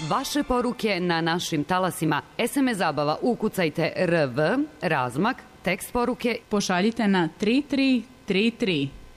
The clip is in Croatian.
Vaše poruke na našim talasima. SMS zabava ukucajte RV, razmak, tekst poruke. Pošaljite na 3333.